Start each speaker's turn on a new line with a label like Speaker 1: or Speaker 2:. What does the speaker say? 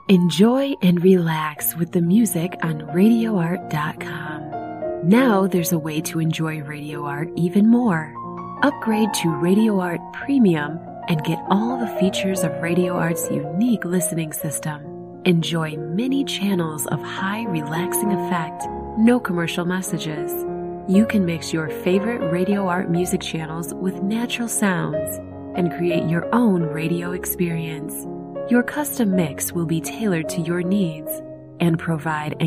Speaker 1: Enjoy and relax with the music on RadioArt.com. Now there's a way to enjoy Radio Art even more. Upgrade to Radio Art Premium and get all the features of Radio Art's unique listening system. Enjoy many channels of high relaxing effect, no commercial messages. You can mix your favorite Radio Art music channels with natural sounds and create your own radio experience. Your custom mix will be tailored to your needs and provide